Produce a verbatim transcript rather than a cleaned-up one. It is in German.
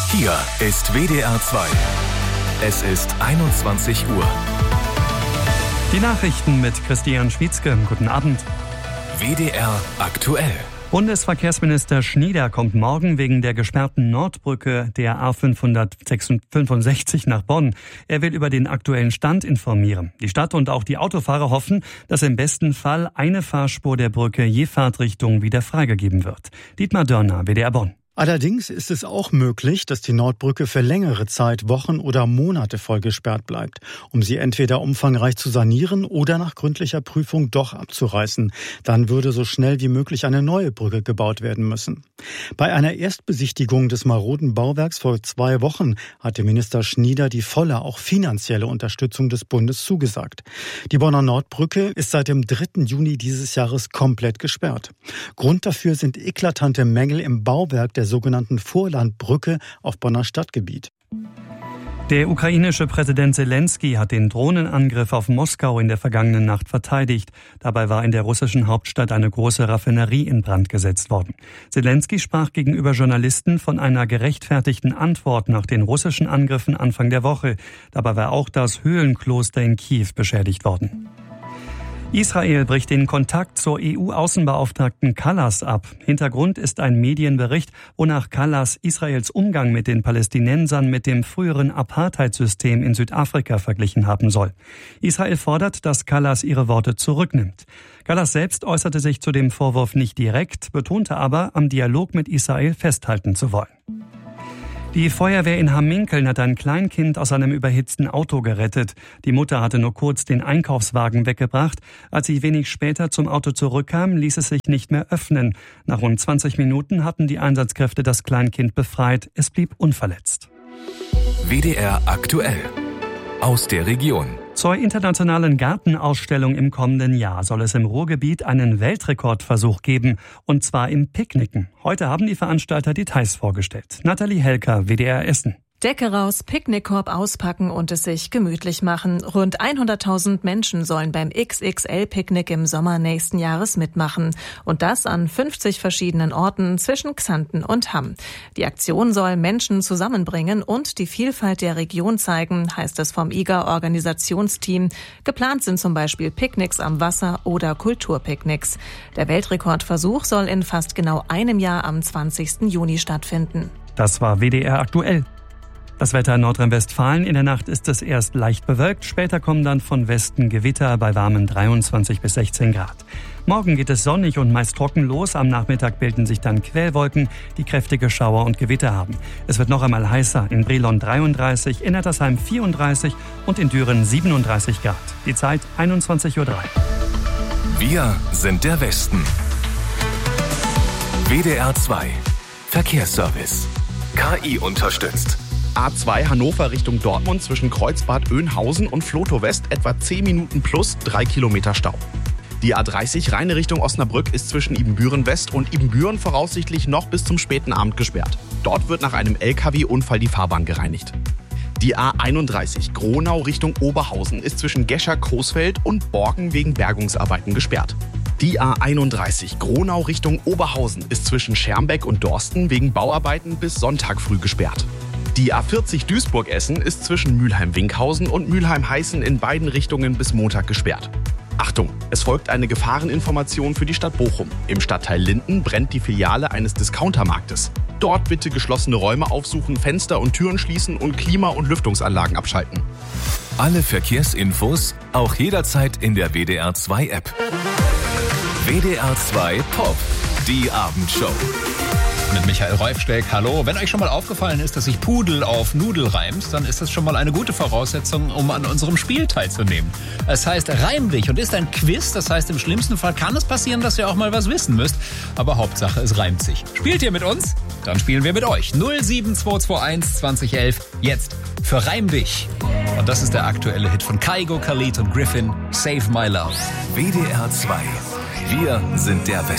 Hier ist W D R zwei. Es ist einundzwanzig Uhr. Die Nachrichten mit Christian Schwietzke. Guten Abend. W D R aktuell. Bundesverkehrsminister Schnieder kommt morgen wegen der gesperrten Nordbrücke der A fünfhundertfünfundsechzig nach Bonn. Er will über den aktuellen Stand informieren. Die Stadt und auch die Autofahrer hoffen, dass im besten Fall eine Fahrspur der Brücke je Fahrtrichtung wieder freigegeben wird. Dietmar Dörner, W D R Bonn. Allerdings ist es auch möglich, dass die Nordbrücke für längere Zeit, Wochen oder Monate voll gesperrt bleibt, um sie entweder umfangreich zu sanieren oder nach gründlicher Prüfung doch abzureißen. Dann würde so schnell wie möglich eine neue Brücke gebaut werden müssen. Bei einer Erstbesichtigung des maroden Bauwerks vor zwei Wochen hatte Minister Schnieder die volle, auch finanzielle Unterstützung des Bundes zugesagt. Die Bonner Nordbrücke ist seit dem dritten Juni dieses Jahres komplett gesperrt. Grund dafür sind eklatante Mängel im Bauwerk der sogenannten Vorlandbrücke auf Bonner Stadtgebiet. Der ukrainische Präsident Selenskyj hat den Drohnenangriff auf Moskau in der vergangenen Nacht verteidigt. Dabei war in der russischen Hauptstadt eine große Raffinerie in Brand gesetzt worden. Selenskyj sprach gegenüber Journalisten von einer gerechtfertigten Antwort nach den russischen Angriffen Anfang der Woche. Dabei war auch das Höhlenkloster in Kiew beschädigt worden. Israel bricht den Kontakt zur E U-Außenbeauftragten Kallas ab. Hintergrund ist ein Medienbericht, wonach Kallas Israels Umgang mit den Palästinensern mit dem früheren Apartheidsystem in Südafrika verglichen haben soll. Israel fordert, dass Kallas ihre Worte zurücknimmt. Kallas selbst äußerte sich zu dem Vorwurf nicht direkt, betonte aber, am Dialog mit Israel festhalten zu wollen. Die Feuerwehr in Hamminkeln hat ein Kleinkind aus einem überhitzten Auto gerettet. Die Mutter hatte nur kurz den Einkaufswagen weggebracht. Als sie wenig später zum Auto zurückkam, ließ es sich nicht mehr öffnen. Nach rund zwanzig Minuten hatten die Einsatzkräfte das Kleinkind befreit. Es blieb unverletzt. W D R aktuell. Aus der Region. Zur internationalen Gartenausstellung im kommenden Jahr soll es im Ruhrgebiet einen Weltrekordversuch geben, und zwar im Picknicken. Heute haben die Veranstalter Details vorgestellt. Nathalie Helker, W D R Essen. Decke raus, Picknickkorb auspacken und es sich gemütlich machen. Rund hunderttausend Menschen sollen beim X X L-Picknick im Sommer nächsten Jahres mitmachen. Und das an fünfzig verschiedenen Orten zwischen Xanten und Hamm. Die Aktion soll Menschen zusammenbringen und die Vielfalt der Region zeigen, heißt es vom I G A-Organisationsteam. Geplant sind zum Beispiel Picknicks am Wasser oder Kulturpicknicks. Der Weltrekordversuch soll in fast genau einem Jahr am zwanzigsten Juni stattfinden. Das war W D R aktuell. Das Wetter in Nordrhein-Westfalen. In der Nacht ist es erst leicht bewölkt. Später kommen dann von Westen Gewitter bei warmen dreiundzwanzig bis sechzehn Grad. Morgen geht es sonnig und meist trocken los. Am Nachmittag bilden sich dann Quellwolken, die kräftige Schauer und Gewitter haben. Es wird noch einmal heißer. In Brilon dreiunddreißig, in Nettersheim vierunddreißig und in Düren siebenunddreißig Grad. Die Zeit einundzwanzig Uhr drei. Wir sind der Westen. W D R zwei. Verkehrsservice. K I unterstützt. A zwei Hannover Richtung Dortmund zwischen Kreuzbad Oeynhausen und Flotow West etwa zehn Minuten plus drei Kilometer Stau. Die A dreißig Rheine Richtung Osnabrück ist zwischen Ibbenbüren West und Ibbenbüren voraussichtlich noch bis zum späten Abend gesperrt. Dort wird nach einem L K W-Unfall die Fahrbahn gereinigt. Die A einunddreißig Gronau Richtung Oberhausen ist zwischen Gescher-Coesfeld und Borken wegen Bergungsarbeiten gesperrt. Die A einunddreißig Gronau Richtung Oberhausen ist zwischen Schermbeck und Dorsten wegen Bauarbeiten bis Sonntag früh gesperrt. Die A vierzig Duisburg-Essen ist zwischen Mülheim-Winkhausen und Mülheim-Heißen in beiden Richtungen bis Montag gesperrt. Achtung, es folgt eine Gefahreninformation für die Stadt Bochum. Im Stadtteil Linden brennt die Filiale eines Discountermarktes. Dort bitte geschlossene Räume aufsuchen, Fenster und Türen schließen und Klima- und Lüftungsanlagen abschalten. Alle Verkehrsinfos auch jederzeit in der W D R zwei App. W D R zwei Pop, die Abendshow. Mit Michael Reufsteck, hallo. Wenn euch schon mal aufgefallen ist, dass sich Pudel auf Nudel reimt, dann ist das schon mal eine gute Voraussetzung, um an unserem Spiel teilzunehmen. Es heißt Reim dich und ist ein Quiz. Das heißt, im schlimmsten Fall kann es passieren, dass ihr auch mal was wissen müsst. Aber Hauptsache, es reimt sich. Spielt ihr mit uns? Dann spielen wir mit euch. null sieben zwei zwei eins zwanzig elf. Jetzt für Reim dich. Und das ist der aktuelle Hit von Kygo, Khalid und Griffin. Save My Love. W D R zwei. Wir sind der Westen.